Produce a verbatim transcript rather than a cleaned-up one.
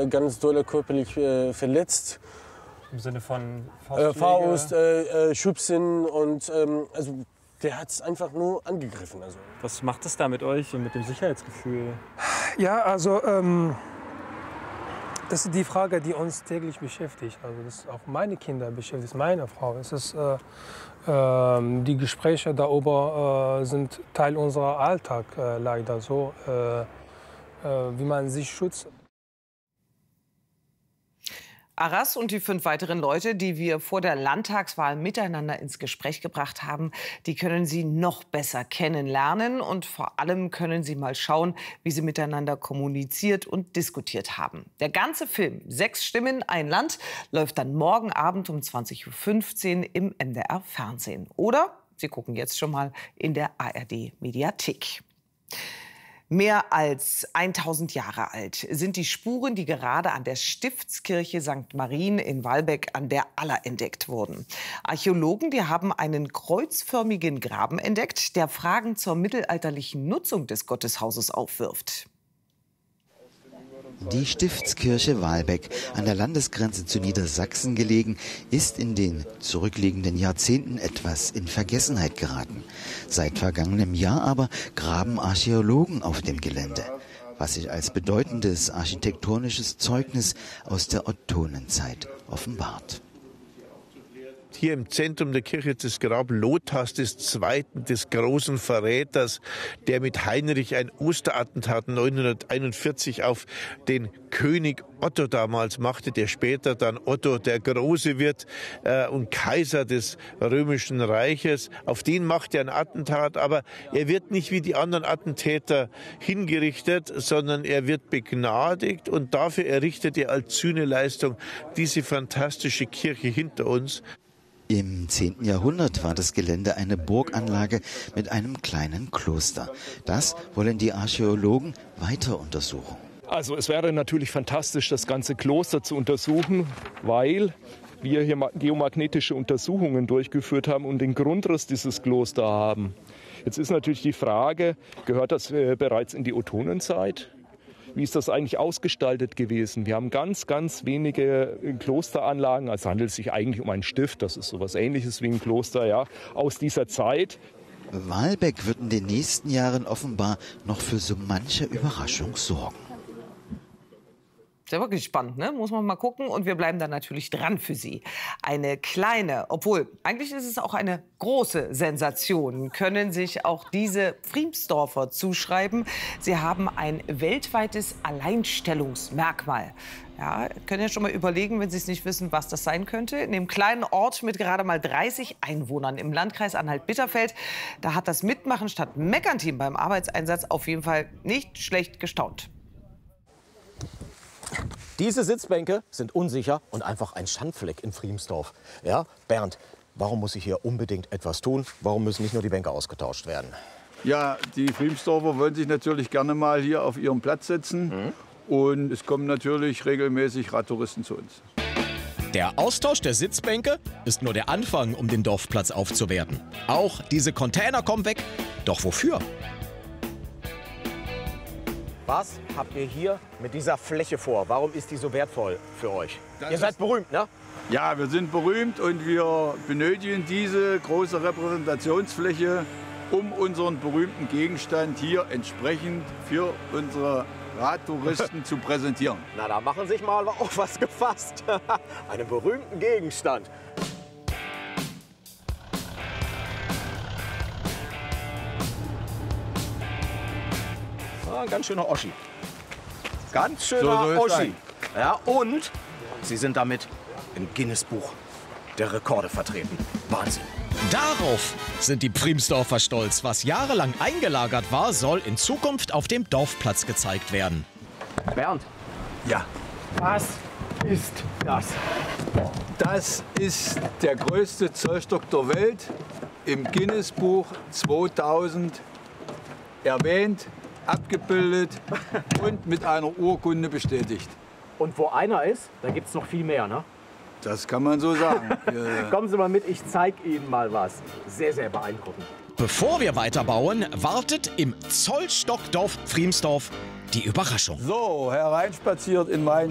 äh, ganz doll körperlich äh, verletzt. Im Sinne von Faustschläge? Äh, Faust, äh, äh, Schubsen und ähm, also der hat es einfach nur angegriffen. Also. Was macht es da mit euch und mit dem Sicherheitsgefühl? Ja, also ähm, das ist die Frage, die uns täglich beschäftigt. Also das ist auch meine Kinder beschäftigt, meine Frau. Es ist, äh, äh, die Gespräche darüber äh, sind Teil unserer Alltag äh, leider so, äh, äh, wie man sich schützt. Aras und die fünf weiteren Leute, die wir vor der Landtagswahl miteinander ins Gespräch gebracht haben, die können Sie noch besser kennenlernen. Und vor allem können Sie mal schauen, wie sie miteinander kommuniziert und diskutiert haben. Der ganze Film, Sechs Stimmen, ein Land, läuft dann morgen Abend um zwanzig Uhr fünfzehn im M D R-Fernsehen. Oder Sie gucken jetzt schon mal in der A R D-Mediathek. Mehr als tausend Jahre alt sind die Spuren, die gerade an der Stiftskirche Sankt Marien in Walbeck an der Aller entdeckt wurden. Archäologen, die haben einen kreuzförmigen Graben entdeckt, der Fragen zur mittelalterlichen Nutzung des Gotteshauses aufwirft. Die Stiftskirche Walbeck, an der Landesgrenze zu Niedersachsen gelegen, ist in den zurückliegenden Jahrzehnten etwas in Vergessenheit geraten. Seit vergangenem Jahr aber graben Archäologen auf dem Gelände, was sich als bedeutendes architektonisches Zeugnis aus der Ottonenzeit offenbart. Hier im Zentrum der Kirche das Grab Lothars des Zweiten, des großen Verräters, der mit Heinrich ein Osterattentat neunhunderteinundvierzig auf den König Otto damals machte, der später dann Otto der Große wird äh, und Kaiser des Römischen Reiches. Auf den macht er ein Attentat, aber er wird nicht wie die anderen Attentäter hingerichtet, sondern er wird begnadigt und dafür errichtet er als Sühneleistung diese fantastische Kirche hinter uns. Im zehnten Jahrhundert war das Gelände eine Burganlage mit einem kleinen Kloster. Das wollen die Archäologen weiter untersuchen. Also es wäre natürlich fantastisch, das ganze Kloster zu untersuchen, weil wir hier geomagnetische Untersuchungen durchgeführt haben und den Grundriss dieses Klosters haben. Jetzt ist natürlich die Frage, gehört das bereits in die Ottonenzeit? Wie ist das eigentlich ausgestaltet gewesen? Wir haben ganz, ganz wenige Klosteranlagen. Also handelt es sich eigentlich um ein Stift. Das ist so etwas Ähnliches wie ein Kloster, ja, aus dieser Zeit. Walbeck wird in den nächsten Jahren offenbar noch für so manche Überraschung sorgen. Ist ja wirklich spannend, ne? Muss man mal gucken. Und wir bleiben dann natürlich dran für Sie. Eine kleine, obwohl eigentlich ist es auch eine große Sensation, können sich auch diese Friemsdorfer zuschreiben. Sie haben ein weltweites Alleinstellungsmerkmal. Ja, können ja schon mal überlegen, wenn Sie es nicht wissen, was das sein könnte. In dem kleinen Ort mit gerade mal dreißig Einwohnern im Landkreis Anhalt-Bitterfeld, da hat das Mitmachen statt Meckern-Team beim Arbeitseinsatz auf jeden Fall nicht schlecht gestaunt. Diese Sitzbänke sind unsicher und einfach ein Schandfleck in Friemsdorf. Ja, Bernd, warum muss ich hier unbedingt etwas tun? Warum müssen nicht nur die Bänke ausgetauscht werden? Ja, die Friemsdorfer wollen sich natürlich gerne mal hier auf ihren Platz setzen. Mhm. Und es kommen natürlich regelmäßig Radtouristen zu uns. Der Austausch der Sitzbänke ist nur der Anfang, um den Dorfplatz aufzuwerten. Auch diese Container kommen weg. Doch wofür? Was habt ihr hier mit dieser Fläche vor? Warum ist die so wertvoll für euch? Das ihr seid berühmt, ne? Ja, wir sind berühmt und wir benötigen diese große Repräsentationsfläche, um unseren berühmten Gegenstand hier entsprechend für unsere Radtouristen zu präsentieren. Na, da machen sich mal auf was gefasst. Einen berühmten Gegenstand. Ah, ganz schöner Oschi. Ganz schöner so, so Oschi. Ja, und Sie sind damit im Guinness-Buch der Rekorde vertreten. Wahnsinn. Darauf sind die Friemsdorfer stolz. Was jahrelang eingelagert war, soll in Zukunft auf dem Dorfplatz gezeigt werden. Bernd. Ja. Was ist das? Das ist der größte Zollstock der Welt, im Guinness-Buch zweitausend erwähnt, abgebildet und mit einer Urkunde bestätigt. Und wo einer ist, da gibt es noch viel mehr, ne? Das kann man so sagen. Kommen Sie mal mit, ich zeige Ihnen mal was. Sehr, sehr beeindruckend. Bevor wir weiterbauen, wartet im Zollstockdorf Friemsdorf die Überraschung. So, hereinspaziert in mein